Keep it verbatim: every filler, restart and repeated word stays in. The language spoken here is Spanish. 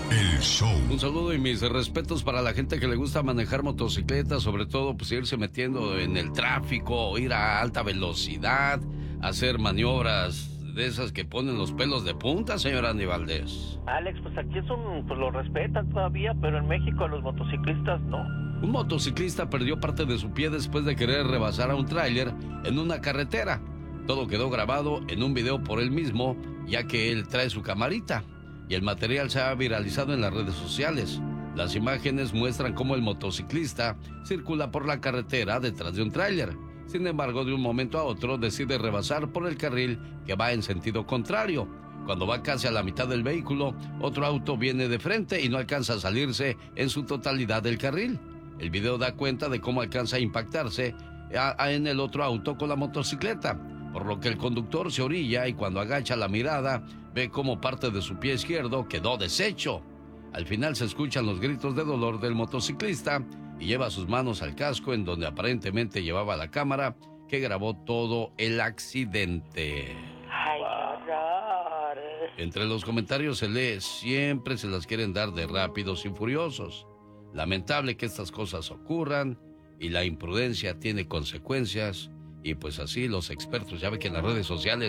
El show. Un saludo y mis respetos para la gente que le gusta manejar motocicletas, sobre todo pues irse metiendo en el tráfico, ir a alta velocidad, hacer maniobras de esas que ponen los pelos de punta, señor Andy Valdés. Alex, pues aquí son, pues lo respetan todavía, pero en México a los motociclistas no. Un motociclista perdió parte de su pie después de querer rebasar a un tráiler en una carretera. Todo quedó grabado en un video por él mismo, ya que él trae su camarita. Y el material se ha viralizado en las redes sociales. Las imágenes muestran cómo el motociclista circula por la carretera detrás de un tráiler. Sin embargo, de un momento a otro decide rebasar por el carril que va en sentido contrario. Cuando va casi a la mitad del vehículo, otro auto viene de frente y no alcanza a salirse en su totalidad del carril. El video da cuenta de cómo alcanza a impactarse a, a en el otro auto con la motocicleta, por lo que el conductor se orilla y cuando agacha la mirada ve cómo parte de su pie izquierdo quedó deshecho. Al final se escuchan los gritos de dolor del motociclista y lleva sus manos al casco en donde aparentemente llevaba la cámara que grabó todo el accidente. Ay, qué horror. Entre los comentarios se lee: siempre se las quieren dar de rápidos y furiosos. Lamentable que estas cosas ocurran y la imprudencia tiene consecuencias. Y pues así los expertos, ya ve que en las redes sociales